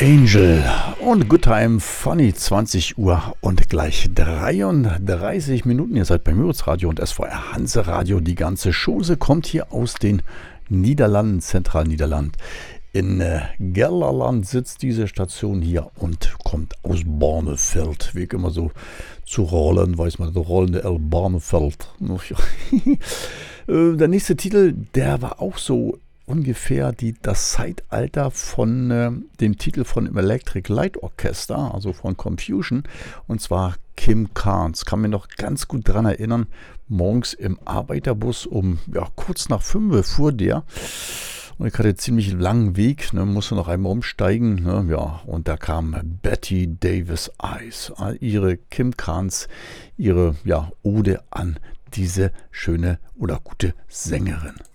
Angel und Good Time Funny, 20 Uhr und gleich 33 Minuten. Ihr seid beim Müritz-Radio und SVR Hanse-Radio. Die ganze Chose kommt hier aus den Niederlanden, Zentralniederland. In Gelderland sitzt diese Station hier und kommt aus Barneveld. Wie immer so zu rollen, weiß man, der rollende L. Barneveld. Der nächste Titel, der war auch so ungefähr das Zeitalter von dem Titel von dem Electric Light Orchestra, also von Confusion, und zwar Kim Carnes. Kann mich noch ganz gut daran erinnern, morgens im Arbeiterbus kurz nach 5 fuhr der. Und ich hatte einen ziemlich langen Weg, musste noch einmal umsteigen. Und da kam Betty Davis Eyes, ihre Kim Carnes, ihre Ode an diese schöne oder gute Sängerin.